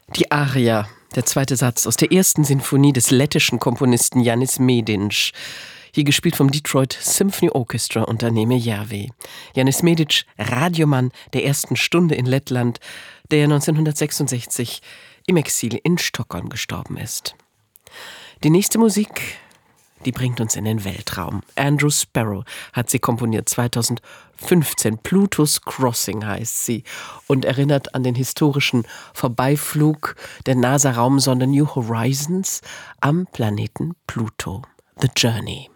Die Aria, der zweite Satz aus der ersten Sinfonie des lettischen Komponisten Janis Medic. Hier gespielt vom Detroit Symphony Orchestra unter Neme Järvi. Janis Medic, Radiomann der ersten Stunde in Lettland, der 1966 im Exil in Stockholm gestorben ist. Die nächste Musik, die bringt uns in den Weltraum. Andrew Sparrow hat sie komponiert, 2015. Pluto's Crossing heißt sie und erinnert an den historischen Vorbeiflug der NASA-Raumsonde New Horizons am Planeten Pluto. The Journey.